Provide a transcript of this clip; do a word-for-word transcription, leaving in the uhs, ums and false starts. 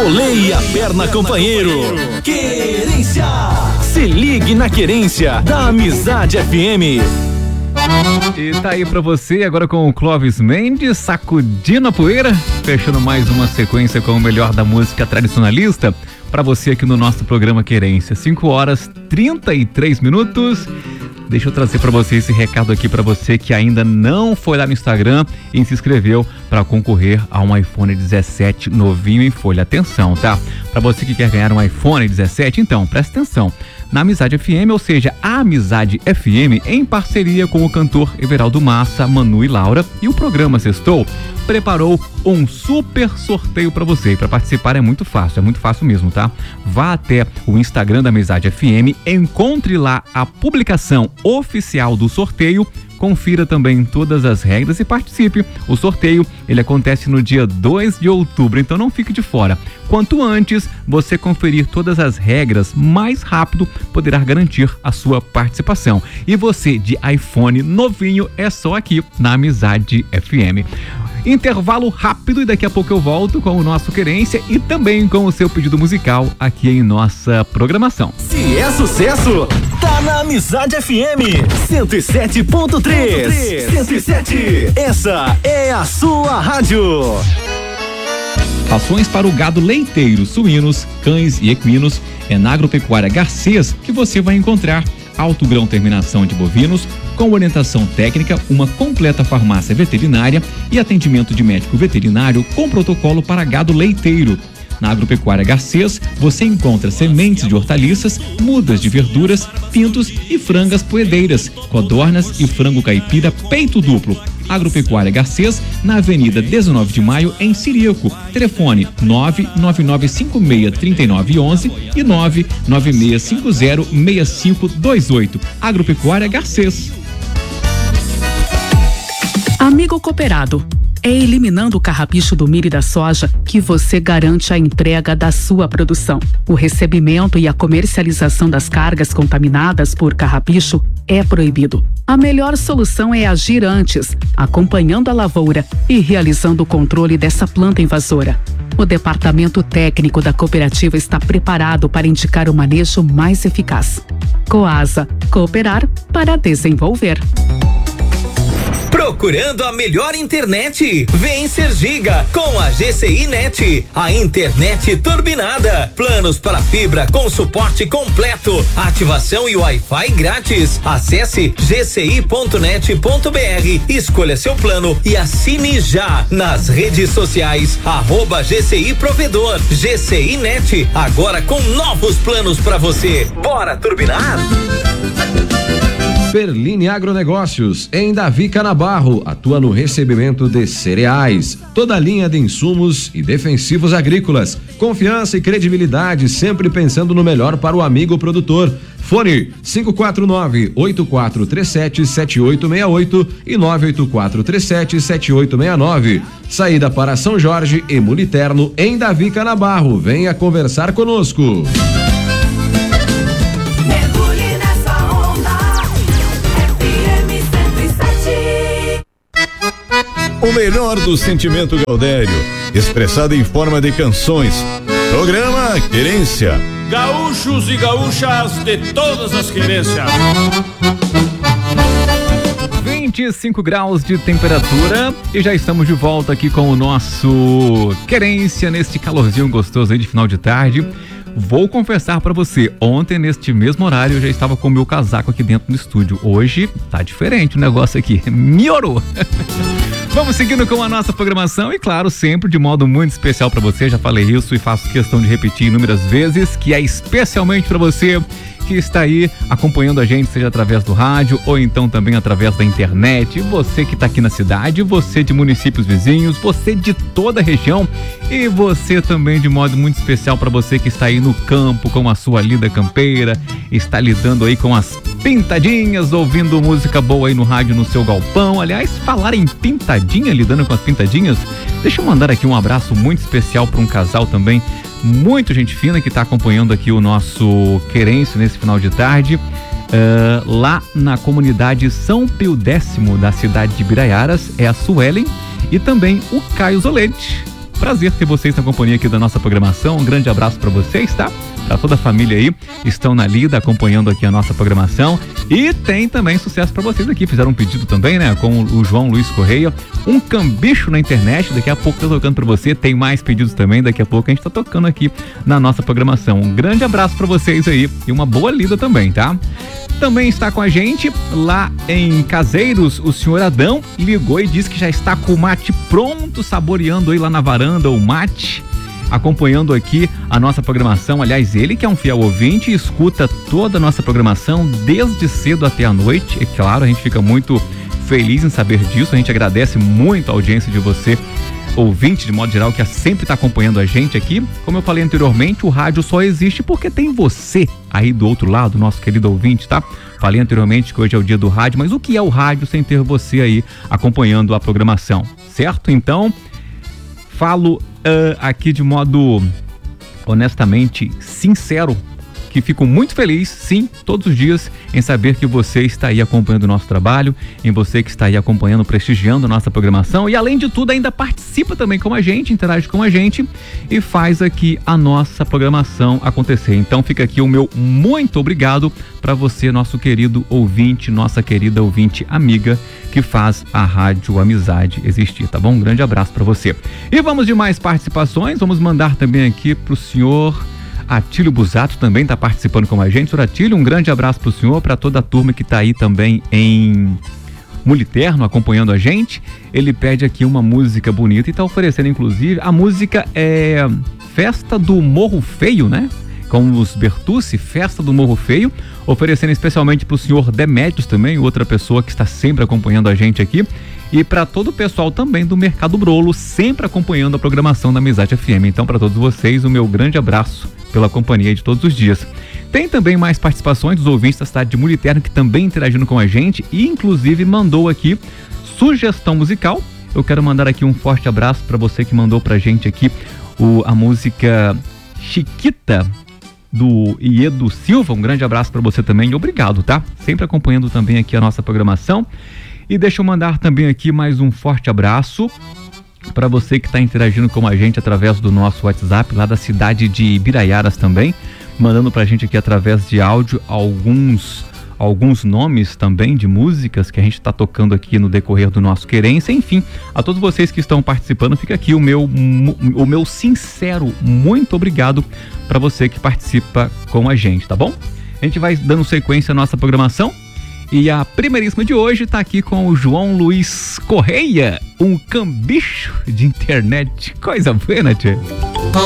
Colei a perna, companheiro. Querência. Se ligue na Querência da Amizade F M. E tá aí pra você agora com o Clóvis Mendes, sacudindo a poeira, fechando mais uma sequência com o melhor da música tradicionalista pra você aqui no nosso programa Querência. cinco horas e trinta e três minutos. Deixa eu trazer pra você esse recado aqui pra você que ainda não foi lá no Instagram e se inscreveu para concorrer a um iPhone dezessete novinho em folha. Atenção, tá? Pra você que quer ganhar um iPhone dezessete, então presta atenção. Na Amizade F M, ou seja, a Amizade F M, em parceria com o cantor Everaldo Massa, Manu e Laura, e o programa Sextou, preparou um super sorteio para você. E para participar é muito fácil, é muito fácil mesmo, tá? Vá até o Instagram da Amizade F M, encontre lá a publicação oficial do sorteio, confira também todas as regras e participe. O sorteio, ele acontece no dia dois de outubro, então não fique de fora. Quanto antes você conferir todas as regras, mais rápido poderá garantir a sua participação. E você de iPhone novinho é só aqui na Amizade F M. Intervalo rápido e daqui a pouco eu volto com o nosso Querência e também com o seu pedido musical aqui em nossa programação. Se é sucesso, tá na Amizade F M cento e sete ponto três. cento e sete. Essa é a sua rádio. Ações para o gado leiteiro, suínos, cães e equinos é na Agropecuária Garcês que você vai encontrar alto grão terminação de bovinos, com orientação técnica, uma completa farmácia veterinária e atendimento de médico veterinário com protocolo para gado leiteiro. Na Agropecuária Garcês, você encontra sementes de hortaliças, mudas de verduras, pintos e frangas poedeiras, codornas e frango caipira peito duplo. Agropecuária Garcês, na Avenida dezenove de Maio, em Sirico. Telefone nove nove nove cinco seis, três nove um um e nove nove seis cinco zero, seis cinco dois oito. Agropecuária Garcês. Amigo cooperado, é eliminando o carrapicho do milho e da soja que você garante a entrega da sua produção. O recebimento e a comercialização das cargas contaminadas por carrapicho é proibido. A melhor solução é agir antes, acompanhando a lavoura e realizando o controle dessa planta invasora. O departamento técnico da cooperativa está preparado para indicar o manejo mais eficaz. Coasa, cooperar para desenvolver. Procurando a melhor internet? Vem ser Giga com a G C I Net, a internet turbinada. Planos para fibra com suporte completo, ativação e Wi-Fi grátis. Acesse g c i ponto net ponto b r, escolha seu plano e assine já. Nas redes sociais, arroba G C I Provedor. G C I Net, agora com novos planos para você. Bora turbinar? Perline Agronegócios, em Davi Canabarro, atua no recebimento de cereais, toda a linha de insumos e defensivos agrícolas. Confiança e credibilidade, sempre pensando no melhor para o amigo produtor. Fone cinco quatro nove, oito quatro três sete, sete oito seis oito e nove oito quatro três sete, sete oito seis nove. Saída para São Jorge e Muliterno, em Davi Canabarro. Venha conversar conosco. O melhor do sentimento gaudério, expressado em forma de canções. Programa Querência. Gaúchos e gaúchas de todas as querências. vinte e cinco graus de temperatura e já estamos de volta aqui com o nosso Querência neste calorzinho gostoso aí de final de tarde. Vou confessar pra você, ontem neste mesmo horário eu já estava com o meu casaco aqui dentro do estúdio. Hoje tá diferente o negócio aqui, melhorou. Vamos seguindo com a nossa programação e claro, sempre de modo muito especial pra você, já falei isso e faço questão de repetir inúmeras vezes, que é especialmente pra você que está aí acompanhando a gente, seja através do rádio ou então também através da internet. Você que está aqui na cidade, você de municípios vizinhos, você de toda a região e você também de modo muito especial para você que está aí no campo com a sua lida campeira, está lidando aí com as pintadinhas, ouvindo música boa aí no rádio no seu galpão. Aliás, falar em pintadinha, lidando com as pintadinhas, deixa eu mandar aqui um abraço muito especial para um casal também muito gente fina que está acompanhando aqui o nosso Querência nesse final de tarde, uh, lá na comunidade São Pio X da cidade de Biraiaras, é a Suelen e também o Caio Zolete. prazer ter vocês na companhia aqui da nossa programação. Um grande abraço para vocês, tá? Para toda a família aí, estão na lida acompanhando aqui a nossa programação. E tem também sucesso para vocês aqui. Fizeram um pedido também, né? Com o João Luiz Correia, um cambicho na internet. Daqui a pouco tá tocando para você. Tem mais pedidos também. Daqui a pouco a gente tá tocando aqui na nossa programação. Um grande abraço para vocês aí e uma boa lida também, tá? Também está com a gente lá em Caseiros, o senhor Adão ligou e disse que já está com o mate pronto, saboreando aí lá na varanda o mate, acompanhando aqui a nossa programação. Aliás, ele que é um fiel ouvinte, escuta toda a nossa programação desde cedo até a noite. É claro, a gente fica muito feliz em saber disso, a gente agradece muito a audiência de você, ouvinte de modo geral, que sempre está acompanhando a gente aqui. Como eu falei anteriormente, o rádio só existe porque tem você aí do outro lado, nosso querido ouvinte, tá? Falei anteriormente que hoje é o dia do rádio, mas o que é o rádio sem ter você aí acompanhando a programação, certo? Então, falo uh, aqui de modo honestamente sincero, que fico muito feliz, sim, todos os dias, em saber que você está aí acompanhando o nosso trabalho, em você que está aí acompanhando, prestigiando a nossa programação e, além de tudo, ainda participa também com a gente, interage com a gente e faz aqui a nossa programação acontecer. Então fica aqui o meu muito obrigado para você, nosso querido ouvinte, nossa querida ouvinte amiga que faz a Rádio Amizade existir, tá bom? Um grande abraço para você. E vamos de mais participações, vamos mandar também aqui pro senhor Atílio Busato, também está participando com a gente. Senhor Atílio, um grande abraço para o senhor, para toda a turma que está aí também em Muliterno acompanhando a gente. Ele pede aqui uma música bonita e está oferecendo, inclusive, a música é Festa do Morro Feio, né? Com os Bertucci, Festa do Morro Feio, oferecendo especialmente para o senhor Demétrios também, outra pessoa que está sempre acompanhando a gente aqui. E para todo o pessoal também do Mercado Brolo, sempre acompanhando a programação da Amizade F M. Então, para todos vocês, o meu grande abraço pela companhia de todos os dias. Tem também mais participações dos ouvintes da cidade de Muliterno, que também interagindo com a gente e, inclusive, mandou aqui sugestão musical. Eu quero mandar aqui um forte abraço para você que mandou pra gente aqui o, a música Chiquita, do Iedo Silva. Um grande abraço para você também e obrigado, tá? Sempre acompanhando também aqui a nossa programação. E deixa eu mandar também aqui mais um forte abraço para você que está interagindo com a gente através do nosso WhatsApp, lá da cidade de Ibiraiaras também, mandando pra gente aqui através de áudio alguns alguns nomes também de músicas que a gente está tocando aqui no decorrer do nosso Querência. Enfim, a todos vocês que estão participando, fica aqui o meu, o meu sincero muito obrigado para você que participa com a gente, tá bom? A gente vai dando sequência à nossa programação. E a primeiríssima de hoje tá aqui com o João Luiz Correia, um cambicho de internet. Coisa boa, né, tchê?